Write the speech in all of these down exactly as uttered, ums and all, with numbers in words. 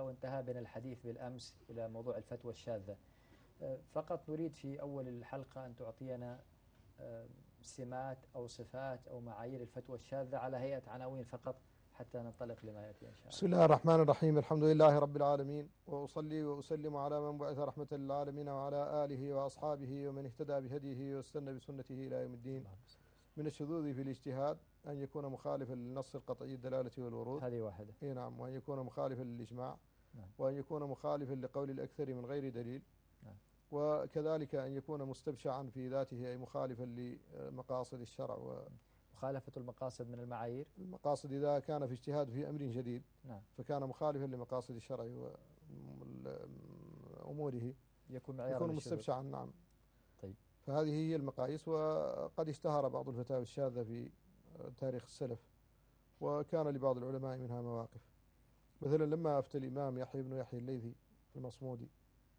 وانتهى بنا الحديث بالأمس إلى موضوع الفتوى الشاذة. فقط نريد في أول الحلقة أن تعطينا سمات أو صفات أو معايير الفتوى الشاذة على هيئة عناوين فقط حتى ننطلق لما يأتي إن شاء الله. بسم الله الرحمن الرحيم. الحمد لله رب العالمين، وأصلي وأسلم على من بعث رحمة للعالمين وعلى آله وأصحابه ومن اهتدى بهديه واستنى بسنته إلى يوم الدين. من الشذوذ في الاجتهاد أن يكون مخالفا للنص القطعي الدلالة والورود، هذه واحدة. إيه نعم. وأن يكون مخالفا للإجماع، نعم. وأن يكون مخالفا لقول الأكثر من غير دليل. نعم. وكذلك أن يكون مستبشعا في ذاته، أي مخالفا لمقاصد الشرع. و مخالفة المقاصد من المعايير. المقاصد إذا كان في اجتهاد في أمر جديد، نعم. فكان مخالفا لمقاصد الشرع وأموره، يكون معيارا يكون للشذوذ. مستبشعا. نعم. طيب. فهذه هي المقاييس. وقد اشتهر بعض الفتاوى الشاذة في تاريخ السلف، وكان لبعض العلماء منها مواقف. مثلا لما أفتى الإمام يحيى بن يحيى الليثي المصمودي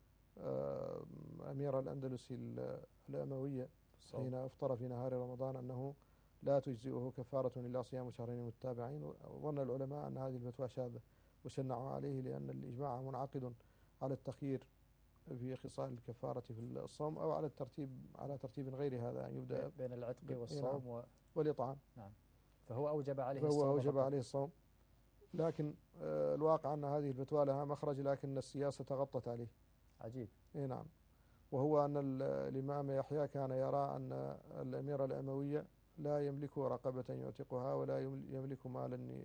أمير الأندلس الأموية حين أفطر في نهار رمضان أنه لا تجزئه كفارة إلا صيام شهرين متتابعين، وظن العلماء أن هذه الفتوى شاذة وشنعوا عليه، لأن الإجماع منعقد على التخيير في خصال الكفارة في الصوم، أو على الترتيب على ترتيب غير هذا، أن يبدأ بين العتق والصوم و... والإطعام. نعم. فهو أوجب عليه فهو الصوم. أوجب عليه الصوم. لكن الواقع أن هذه الفتوى لها مخرج، لكن السياسة غطت عليه. عجيب. إيه نعم. وهو أن الإمام يحيى كان يرى أن الأمير الأموي لا يملك رقبة يعتقها، ولا يملك مالا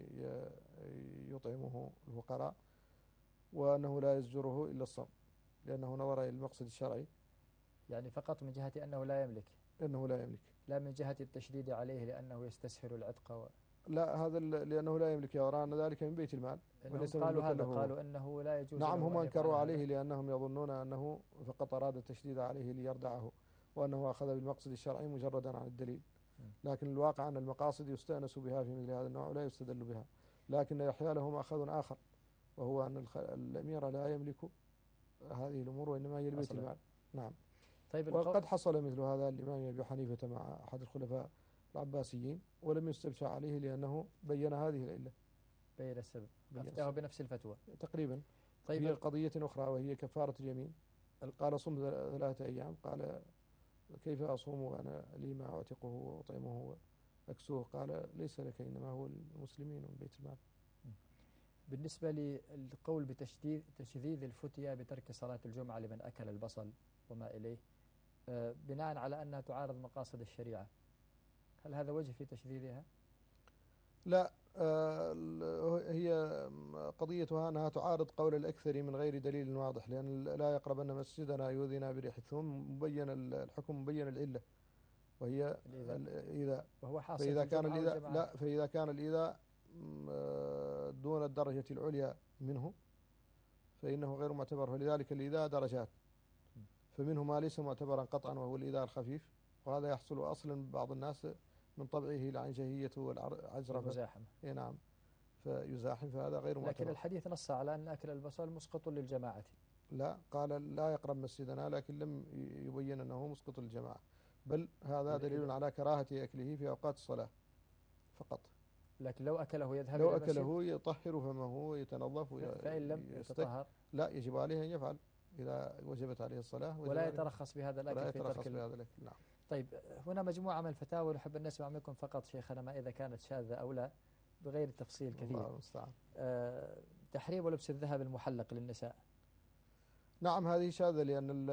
يطعمه الفقراء، وأنه لا يزجره إلا الصوم، لأنه نظر إلى المقصد الشرعي. يعني فقط من جهة أنه لا يملك. أنه لا يملك، لا من جهة التشديد عليه لأنه يستسهل العتق و... لا، هذا لأنه لا يملك، يرى أن ذلك من بيت المال. قالوا هذا، قالوا أنه لا يجوز. نعم، هم أنكروا عليه لأنهم يظنون أنه فقط أراد التشديد عليه ليردعه، وأنه أخذ بالمقصد الشرعي مجردا عن الدليل. لكن الواقع أن المقاصد يستأنس بها في مثل هذا النوع ولا يستدل بها. لكن يحيى له مأخذ آخر، وهو أن الأمير لا يملك هذه الأمور، وإنما هي البيت المال. نعم. طيب. وقد حصل مثل هذا الإمام أبي حنيفة مع أحد الخلفاء العباسيين، ولم يستبشع عليه لأنه بين هذه العلة، بين السبب، أفتاه بنفس الفتوى تقريبا. طيب. هي قضية أخرى وهي كفارة اليمين. قال صم ثلاثة أيام، قال كيف أصوم وأنا لي ما أعتقه وأطعمه وأكسوه؟ قال ليس لك، إنما هو المسلمين من بيت المال. بالنسبة للقول بتشديد تشذيذ الفتية بترك صلاة الجمعة لمن أكل البصل وما إليه، آه بناء على أنها تعارض مقاصد الشريعة، هل هذا وجه في تشذيذها؟ لا، آه هي قضيتها أنها تعارض قول الأكثر من غير دليل واضح، لأن لا يقربن مسجدنا يؤذينا بريح الثوم، مبين الحكم، مبين العلة وهي الإيذاء. وهو حاصل فإذا كان الإيذاء الجماعة. لا فإذا كان الإيذاء دون الدرجة العليا منه فإنه غير معتبر. فلذلك الإيذاء درجات، فمنه ما ليس معتبرا قطعا وهو الإيذاء الخفيف، وهذا يحصل أصلا بعض الناس من طبعه العنجهية والعجرفة. المزاحمة. إيه نعم. فيزاحم، فهذا غير معتبر. لكن الحديث نص على أن أكل البصل مسقط للجماعة. لا، قال لا يقرب مسجدنا، لكن لم يبين أنه مسقط للجماعة، بل هذا دليل على كراهة أكله في أوقات الصلاة فقط. لكن لو أكله يذهب لو أكله يطهر فمه ويتنظف. فإن لم يتطهر لا، يجب عليه أن يفعل إذا وجبت عليه الصلاة، ولا يترخص بهذا الأكل ولا في يترخص ترك بهذا الأكل. نعم. طيب، هنا مجموعة من الفتاوى نحب أن نسمع منكم فقط شيخنا ما إذا كانت شاذة أو لا، بغير تفصيل كثير. الله المستعان. أه تحريم لبس الذهب المحلق للنساء. نعم، هذه شاذة، لأن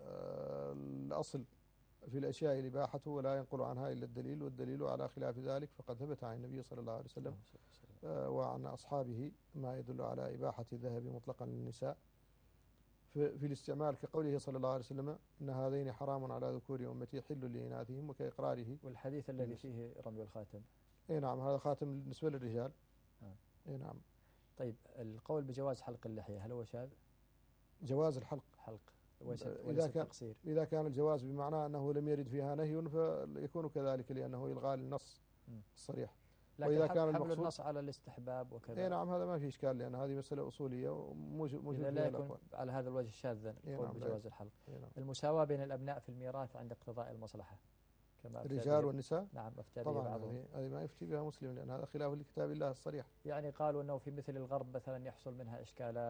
الأصل في الأشياء الإباحة ولا ينقل عنها إلا الدليل، والدليل على خلاف ذلك فقد ثبت عن النبي صلى الله عليه وسلم وعن أصحابه ما يدل على إباحة الذهب مطلقا للنساء في, في الاستعمال، كقوله صلى الله عليه وسلم إن هذين حرام على ذكور أمتي حل لإناثهم، وكإقراره. والحديث الذي فيه رمي الخاتم. إيه نعم، هذا خاتم بالنسبة للرجال. آه. إيه نعم. طيب، القول بجواز حلق اللحية هل هو شاذ؟ جواز الحلق حلق وليس إذا كان التقصير. إذا كان الجواز بمعنى أنه لم يرد فيها نهي فيكون كذلك، لأنه إلغاء النص الصريح. لكن وإذا كان حمل النص على الاستحباب وكذا. إيه نعم، هذا ما في إشكال، لأن هذه مسألة أصولية وموجود فيها لا يكون على هذا الوجه شاذا القول نعم بجواز الحلق. نعم. المساواة بين الأبناء في الميراث عند اقتضاء المصلحة كما الرجال والنساء. نعم، أفتى به بعضهم. هذه ما يفتي بها مسلم، لأن هذا خلاف لكتاب الله الصريح. يعني قالوا أنه في مثل الغرب مثلا يحصل منها إشكالات.